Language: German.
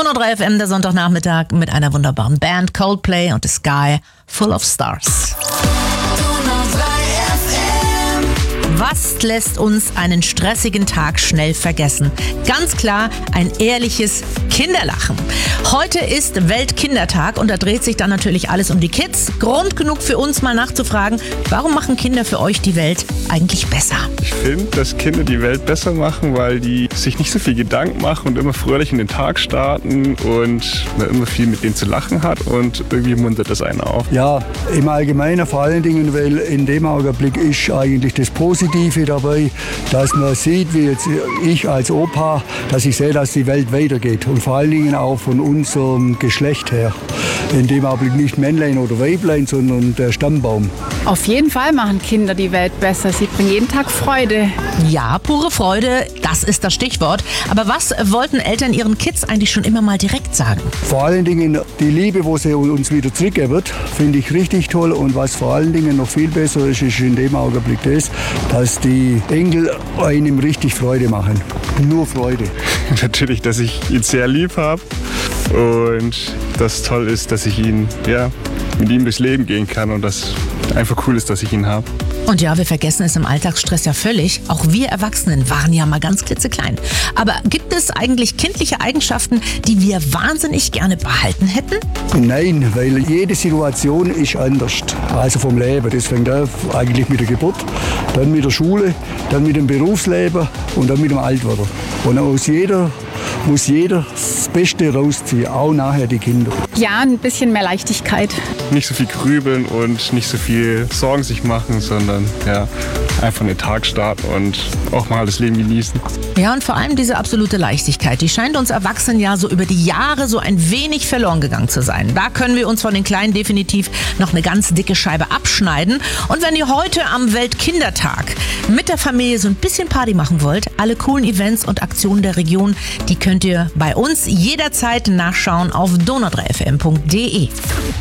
Donau 3 FM, der Sonntagnachmittag mit einer wunderbaren Band, Coldplay und The Sky Full of Stars. Was lässt uns einen stressigen Tag schnell vergessen? Ganz klar, ein ehrliches Kinderlachen. Heute ist Weltkindertag und da dreht sich dann natürlich alles um die Kids. Grund genug für uns mal nachzufragen, warum machen Kinder für euch die Welt eigentlich besser? Ich finde, dass Kinder die Welt besser machen, weil die sich nicht so viel Gedanken machen und immer fröhlich in den Tag starten und man immer viel mit denen zu lachen hat und irgendwie muntert das einen auf. Ja, im Allgemeinen vor allen Dingen, weil in dem Augenblick ist eigentlich das Positive dabei, dass man sieht, wie jetzt ich als Opa, dass ich sehe, dass die Welt weitergeht und vor allen Dingen auch von unserem Geschlecht her. In dem Augenblick nicht Männlein oder Weiblein, sondern der Stammbaum. Auf jeden Fall machen Kinder die Welt besser. Sie bringen jeden Tag Freude. Ja, pure Freude, das ist das Stichwort. Aber was wollten Eltern ihren Kids eigentlich schon immer mal direkt sagen? Vor allen Dingen die Liebe, wo sie uns wieder zurückgeben wird, finde ich richtig toll. Und was vor allen Dingen noch viel besser ist, ist in dem Augenblick das, dass die Enkel einem richtig Freude machen. Nur Freude. Natürlich, dass ich ihn sehr lieb habe und das toll ist, dass ich mit ihm durchs Leben gehen kann und das einfach cool ist, dass ich ihn habe. Und ja, wir vergessen es im Alltagsstress ja völlig. Auch wir Erwachsenen waren ja mal ganz klitzeklein. Aber gibt es eigentlich kindliche Eigenschaften, die wir wahnsinnig gerne behalten hätten? Nein, weil jede Situation ist anders. Also vom Leben. Das fängt eigentlich mit der Geburt, dann mit der Schule, dann mit dem Berufsleben und dann mit dem Altwerden. Und aus jeder muss jeder das Beste rausziehen, auch nachher die Kinder. Ja, ein bisschen mehr Leichtigkeit. Nicht so viel grübeln und nicht so viel Sorgen sich machen, sondern einfach den Tag starten und auch mal das Leben genießen. Ja, und vor allem diese absolute Leichtigkeit, die scheint uns Erwachsenen ja so über die Jahre so ein wenig verloren gegangen zu sein. Da können wir uns von den Kleinen definitiv noch eine ganz dicke Scheibe abschneiden. Und wenn ihr heute am Weltkindertag mit der Familie so ein bisschen Party machen wollt, alle coolen Events und Aktionen der Region, die könnt ihr bei uns jederzeit nachschauen auf donau3fm.de.